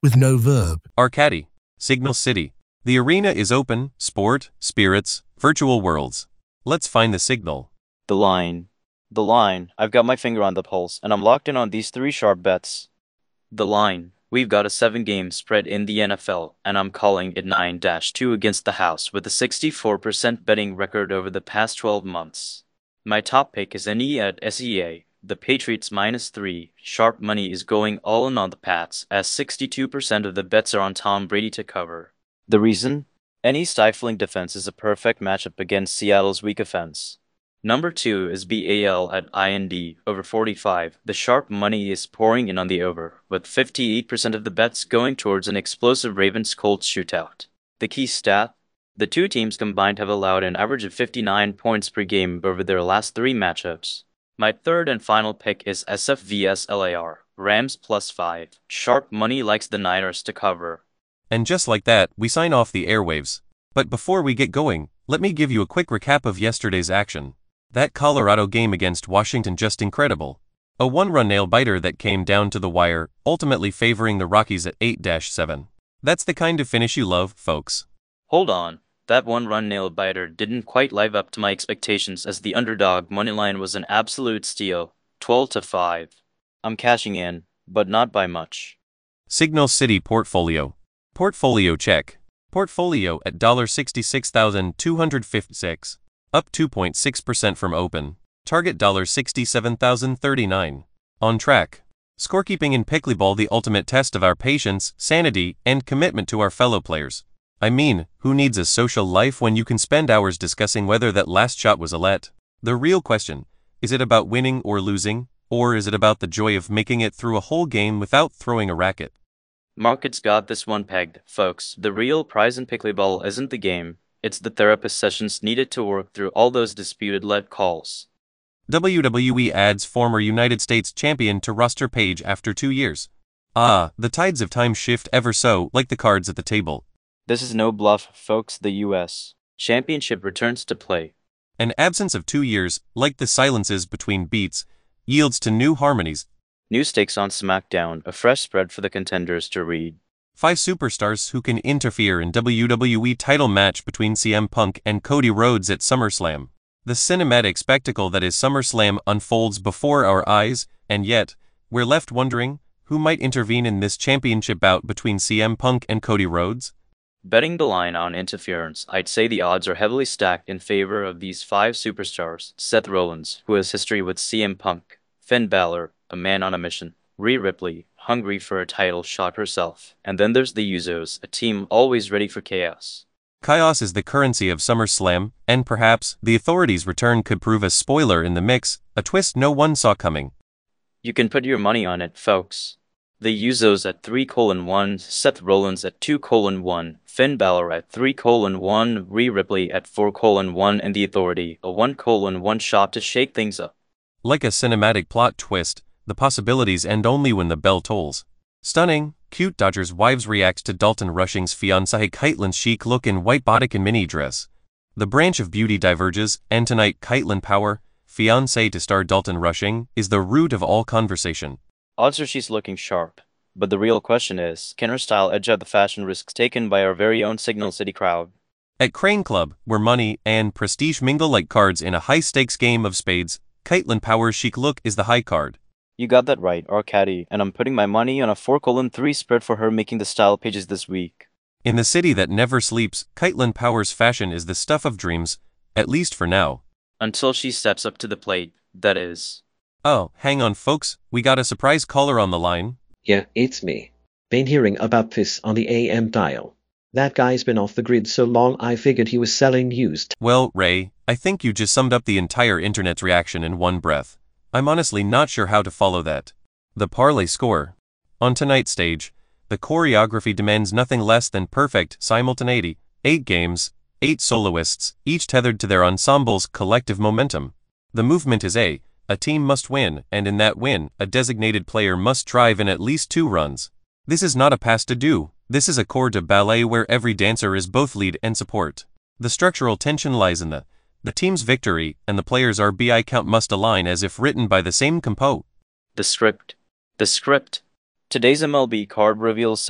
with no verb. Arcady. Signal City. The arena is open, sport, spirits, virtual worlds. Let's find the signal. The line. The line. I've got my finger on the pulse, and I'm locked in on these 3 sharp bets. The line. We've got a 7-game spread in the NFL, and I'm calling it 9-2 against the house with a 64% betting record over the past 12 months. My top pick is NE at SEA. The Patriots -3. Sharp money is going all in on the Pats, as 62% of the bets are on Tom Brady to cover. The reason? Any stifling defense is a perfect matchup against Seattle's weak offense. Number 2 is BAL at IND, over 45. The sharp money is pouring in on the over, with 58% of the bets going towards an explosive Ravens-Colts shootout. The key stat? The 2 teams combined have allowed an average of 59 points per game over their last 3 matchups. My third and final pick is SF vs LAR, Rams +5. Sharp money likes the Niners to cover. And just like that, we sign off the airwaves. But before we get going, let me give you a quick recap of yesterday's action. That Colorado game against Washington, just incredible. A 1-run nail-biter that came down to the wire, ultimately favoring the Rockies at 8-7. That's the kind of finish you love, folks. Hold on. That 1-run nail-biter didn't quite live up to my expectations, as the underdog moneyline was an absolute steal, 12-5. I'm cashing in, but not by much. Signal City Portfolio. Portfolio check. Portfolio at $66,256. Up 2.6% from open. Target $67,039. On track. Scorekeeping in Pickleball, the ultimate test of our patience, sanity, and commitment to our fellow players. I mean, who needs a social life when you can spend hours discussing whether that last shot was a let? The real question, is it about winning or losing, or is it about the joy of making it through a whole game without throwing a racket? Markets got this one pegged, folks. The real prize in Pickleball isn't the game. It's the therapist sessions needed to work through all those disputed lead calls. WWE adds former United States champion to roster page after 2 years. Ah, the tides of time shift ever so, like the cards at the table. This is no bluff, folks. The U.S. Championship returns to play. An absence of 2 years, like the silences between beats, yields to new harmonies. New stakes on SmackDown, a fresh spread for the contenders to read. 5 superstars who can interfere in WWE title match between CM Punk and Cody Rhodes at SummerSlam. The cinematic spectacle that is SummerSlam unfolds before our eyes, and yet, we're left wondering, who might intervene in this championship bout between CM Punk and Cody Rhodes? Betting the line on interference, I'd say the odds are heavily stacked in favor of these 5 superstars. Seth Rollins, who has history with CM Punk. Finn Balor, a man on a mission. Rhea Ripley, hungry for a title shot herself. And then there's the Usos, a team always ready for chaos. Chaos is the currency of SummerSlam, and perhaps the Authority's return could prove a spoiler in the mix, a twist no one saw coming. You can put your money on it, folks. The Usos at 3:1, Seth Rollins at 2:1, Finn Balor at 3:1, Rhea Ripley at 4:1, and the Authority, a 1:1 shot to shake things up. Like a cinematic plot twist, the possibilities end only when the bell tolls. Stunning, cute Dodgers wives react to Dalton Rushing's fiancée Kaitlyn's chic look in white bodycon mini dress. The branch of beauty diverges, and tonight Kaitlyn Power, fiancée to star Dalton Rushing, is the root of all conversation. Odds are she's looking sharp, but the real question is, can her style edge out the fashion risks taken by our very own Signal City crowd? At Crane Club, where money and prestige mingle like cards in a high-stakes game of spades, Kaitlyn Power's chic look is the high card. You got that right, Arcady, and I'm putting my money on a 4:3 spread for her making the style pages this week. In the city that never sleeps, Kaitlyn Power's fashion is the stuff of dreams, at least for now. Until she steps up to the plate, that is. Oh, hang on folks, we got a surprise caller on the line. Yeah, it's me. Been hearing about this on the AM dial. That guy's been off the grid so long I figured he was selling used. Well, Ray, I think you just summed up the entire internet's reaction in one breath. I'm honestly not sure how to follow that. The parlay score. On tonight's stage, the choreography demands nothing less than perfect simultaneity. 8 games, 8 soloists, each tethered to their ensemble's collective momentum. The movement is a team must win, and in that win, a designated player must drive in at least 2 runs. This is not a pas de deux. This is a corps de ballet where every dancer is both lead and support. The structural tension lies in the team's victory, and the players' RBI count must align as if written by the same compo. The script. Today's MLB card reveals